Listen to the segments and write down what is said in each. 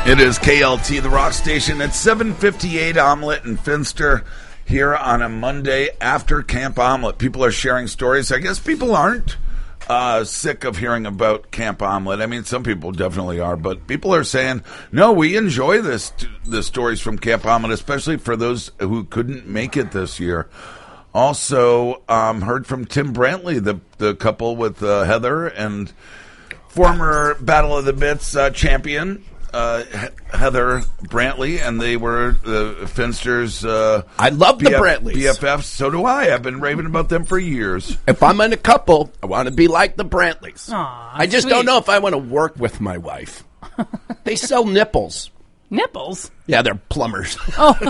It is KLT, the rock station. It's 7:58 Omelette and Finster here on a Monday after Camp Omelette. People are sharing stories. I guess people aren't sick of hearing about Camp Omelette. I mean, some people definitely are, but people are saying, no, we enjoy the stories from Camp Omelette, especially for those who couldn't make it this year. Also, heard from Tim Brantley, the couple with Heather and former Battle of the Bits champion, Heather Brantley, and they were the Finster's I love the Brantleys. BFFs. So do I. I've been raving about them for years. If I'm in a couple, I want to be like the Brantleys. Aw, I just sweet. don't know if I want to work with my wife. They sell nipples. Nipples? Yeah, they're plumbers.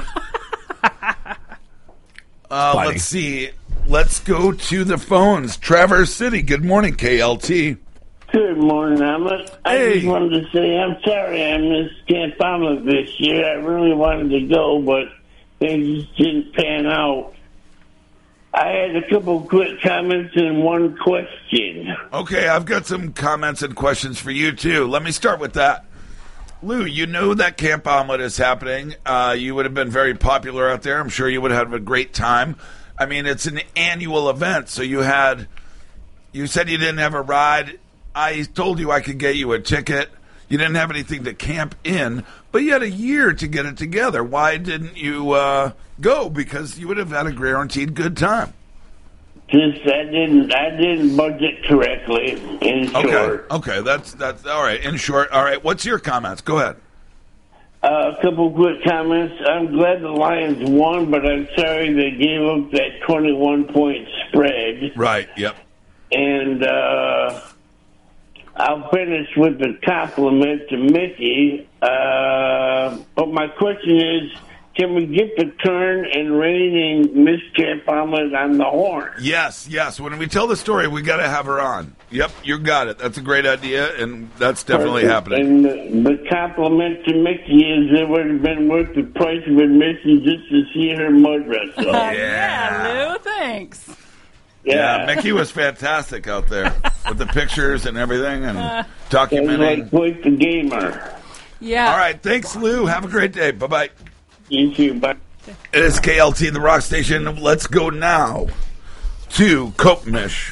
Let's see. Let's go to the phones. Traverse City. Good morning, KLT. Good morning, Emmett. Hey. I just wanted to say I'm sorry I missed Camp Omelette this year. I really wanted to go, but things just didn't pan out. I had a couple quick comments and one question. Okay, I've got some comments and questions for you, too. Let me start with that. Lou, you know that Camp Omelette is happening. You would have been very popular out there. I'm sure you would have had a great time. I mean, it's an annual event, so you said you didn't have a ride. I told you I could get you a ticket. You didn't have anything to camp in, but you had a year to get it together. Why didn't you go? Because you would have had a guaranteed good time. Just I didn't budget correctly. In short, Okay, that's all right. In short, all right. What's your comments? Go ahead. a couple quick comments. I'm glad the Lions won, but I'm sorry they gave up that 21-point spread. Right. Yep. And I'll finish with the compliment to Mickey. But my question is, can we get the turn and reigning Miss Camp Omelette on the horn? Yes. When we tell the story, we got to have her on. Yep, you got it. That's a great idea, and that's definitely happening. And the compliment to Mickey is it would have been worth the price of admission just to see her mud wrestle. Yeah, Lou, thanks. Yeah, Mickey was fantastic out there with the pictures and everything and documenting. Like quite the gamer. Yeah. All right, thanks, Lou. Have a great day. Bye-bye. You too. Bye. It is KLT, the rock station. Let's go now to Kopmish.